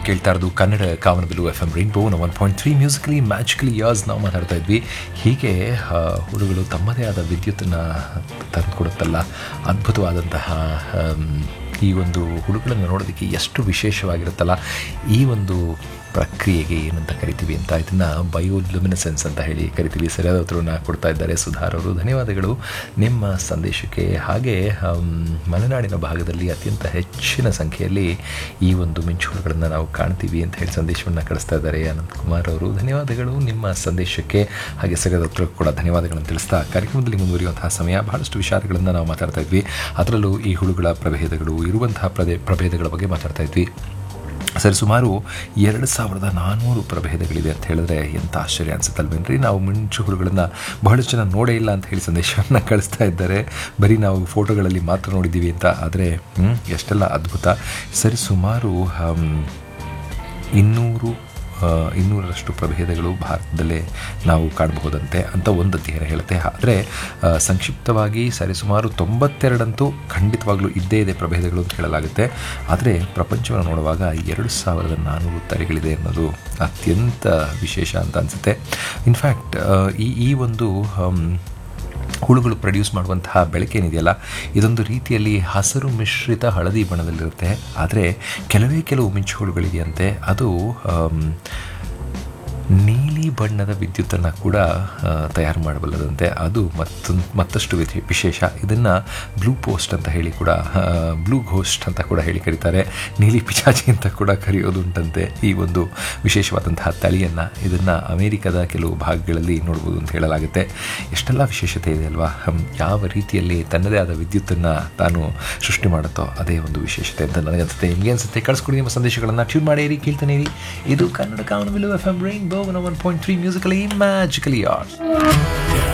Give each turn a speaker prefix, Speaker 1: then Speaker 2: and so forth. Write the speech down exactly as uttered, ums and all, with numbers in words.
Speaker 1: ನೀವು ಕೇಳ್ತಾ ಇರೋದು ಕನ್ನಡ ಕಾಮನಬಿಲ್ಲು F M rainbow one point three musically magically ಯಾರ್ಸ್ ನಾವು ಮಾತಾಡ್ತಾ ಇದ್ವಿ. ಹೀಗೆ ಹುಡುಗರು ತಮ್ಮದೇ ಆದ ವಿದ್ಯುತ್ತನ್ನು ತಂದು ಕೊಡುತ್ತಲ್ಲ, ಅದ್ಭುತವಾದಂತಹ ಈ ಒಂದು ಹುಡುಗಳನ್ನು ನೋಡೋದಕ್ಕೆ ಎಷ್ಟು ವಿಶೇಷವಾಗಿರುತ್ತಲ್ಲ. ಈ ಒಂದು ಪ್ರಕ್ರಿಯೆಗೆ ಏನಂತ ಕರಿತೀವಿ ಅಂತ, ಇದನ್ನು ಬಯೋಲ್ಯುಮಿನೆಸೆನ್ಸ್ ಅಂತ ಹೇಳಿ ಕರಿತೀವಿ. ಸರಿಯಾದ ಉತ್ತರವನ್ನು ಕೊಡ್ತಾ ಇದ್ದಾರೆ ಸುಧಾರ್ ಅವರು, ಧನ್ಯವಾದಗಳು ನಿಮ್ಮ ಸಂದೇಶಕ್ಕೆ. ಹಾಗೆ ಮಲೆನಾಡಿನ ಭಾಗದಲ್ಲಿ ಅತ್ಯಂತ ಹೆಚ್ಚಿನ ಸಂಖ್ಯೆಯಲ್ಲಿ ಈ ಒಂದು ಮಿಂಚುಹುಳುಗಳನ್ನು ನಾವು ಕಾಣ್ತೀವಿ ಅಂತ ಹೇಳಿ ಸಂದೇಶವನ್ನು ಕಳಿಸ್ತಾ ಇದ್ದಾರೆ ಅನಂತ್ ಕುಮಾರ್ ಅವರು, ಧನ್ಯವಾದಗಳು ನಿಮ್ಮ ಸಂದೇಶಕ್ಕೆ. ಹಾಗೆ ಸರಿಯಾದ ಉತ್ತರಕ್ಕೂ ಕೂಡ ಧನ್ಯವಾದಗಳನ್ನು ತಿಳಿಸ್ತಾ ಕಾರ್ಯಕ್ರಮದಲ್ಲಿ ಮುಂದುವರಿಯುವಂತಹ ಸಮಯ. ಬಹಳಷ್ಟು ವಿಚಾರಗಳನ್ನು ನಾವು ಮಾತಾಡ್ತಾ ಇದ್ವಿ. ಅದರಲ್ಲೂ ಈ ಹುಳುಗಳ ಪ್ರಭೇದಗಳು ಇರುವಂತಹ ಪ್ರದೇ ಪ್ರಭೇದಗಳ ಬಗ್ಗೆ ಮಾತಾಡ್ತಾ ಇದ್ವಿ. ಸರಿ, ಸುಮಾರು ಎರಡು ಸಾವಿರದ ನಾನ್ನೂರು ಪ್ರಭೇದಗಳಿದೆ ಅಂತ ಹೇಳಿದ್ರೆ ಎಂಥ ಆಶ್ಚರ್ಯ ಅನಿಸುತ್ತಲ್ವೇನ್ರಿ. ನಾವು ಮಿಂಚು ಹುಳುಗಳನ್ನು ಬಹಳಷ್ಟು ಜನ ನೋಡೇ ಇಲ್ಲ ಅಂತ ಹೇಳಿ ಸಂದೇಶವನ್ನು ಕಳಿಸ್ತಾ ಇದ್ದಾರೆ. ಬರೀ ನಾವು ಫೋಟೋಗಳಲ್ಲಿ ಮಾತ್ರ ನೋಡಿದ್ದೀವಿ ಅಂತ. ಆದರೆ ಎಷ್ಟೆಲ್ಲ ಅದ್ಭುತ. ಸರಿ, ಸುಮಾರು ಇನ್ನೂರು ಇನ್ನೂರರಷ್ಟು ಪ್ರಭೇದಗಳು ಭಾರತದಲ್ಲೇ ನಾವು ಕಾಣಬಹುದಂತೆ ಅಂತ ಒಂದು ಅಧ್ಯಯನ ಹೇಳುತ್ತೆ. ಆದರೆ ಸಂಕ್ಷಿಪ್ತವಾಗಿ ಸರಿಸುಮಾರು ತೊಂಬತ್ತೆರಡಂತೂ ಖಂಡಿತವಾಗ್ಲೂ ಇದ್ದೇ ಇದೆ ಪ್ರಭೇದಗಳು ಅಂತ ಹೇಳಲಾಗುತ್ತೆ. ಆದರೆ ಪ್ರಪಂಚವನ್ನು ನೋಡುವಾಗ ಎರಡು ಸಾವಿರದ ನಾನ್ನೂರು ತಳಿಗಳಿದೆ ಅನ್ನೋದು ಅತ್ಯಂತ ವಿಶೇಷ ಅಂತ ಅನಿಸುತ್ತೆ. ಇನ್ಫ್ಯಾಕ್ಟ್ ಈ ಈ ಒಂದು ಹುಳುಗಳು ಪ್ರೊಡ್ಯೂಸ್ ಮಾಡುವಂತಹ ಬೆಳಕೇನಿದೆಯಲ್ಲ, ಇದೊಂದು ರೀತಿಯಲ್ಲಿ ಹಸಿರು ಮಿಶ್ರಿತ ಹಳದಿ ಬಣ್ಣದಲ್ಲಿರುತ್ತೆ. ಆದರೆ ಕೆಲವೇ ಕೆಲವು ಮಿಂಚು ಹುಳುಗಳಿದೆಯಂತೆ, ಅದು ನೀಲಿ ಬಣ್ಣದ ವಿದ್ಯುತ್ತನ್ನು ಕೂಡ ತಯಾರು ಮಾಡಬಲ್ಲದಂತೆ. ಅದು ಮತ್ತೊಂದು ಮತ್ತಷ್ಟು ವಿಶೇಷ. ಇದನ್ನು ಬ್ಲೂ ಪೋಸ್ಟ್ ಅಂತ ಹೇಳಿ ಕೂಡ, ಬ್ಲೂ ಘೋಸ್ಟ್ ಅಂತ ಕೂಡ ಹೇಳಿ ಕರೀತಾರೆ. ನೀಲಿ ಪಿಚಾಚಿ ಅಂತ ಕೂಡ ಕರೆಯೋದುಂಟಂತೆ ಈ ಒಂದು ವಿಶೇಷವಾದಂತಹ ತಳಿಯನ್ನು. ಇದನ್ನು ಅಮೇರಿಕದ ಕೆಲವು ಭಾಗಗಳಲ್ಲಿ ನೋಡ್ಬೋದು ಅಂತ ಹೇಳಲಾಗುತ್ತೆ. ಎಷ್ಟೆಲ್ಲ ವಿಶೇಷತೆ ಇದೆ ಅಲ್ವಾ. ಯಾವ ರೀತಿಯಲ್ಲಿ ತನ್ನದೇ ಆದ ವಿದ್ಯುತ್ತನ್ನು ತಾನು ಸೃಷ್ಟಿ ಮಾಡುತ್ತೋ ಅದೇ ಒಂದು ವಿಶೇಷತೆ ಅಂತ ನನಗನ್ಸುತ್ತೆ. ನಿಮಗೆ ಅನಿಸುತ್ತೆ? ಕಳಿಸ್ಕೊಡಿ ನಿಮ್ಮ ಸಂದೇಶಗಳನ್ನು. ಟ್ಯೂನ್ ಮಾಡಿರಿ, ಕೇಳ್ತಾನೆ ಇರಿ. ಇದು ಕನ್ನಡ ಕಾಮನಬಿಲ್ಲು F M rainbow one point three musically magically ಯಾರ್ಸ್.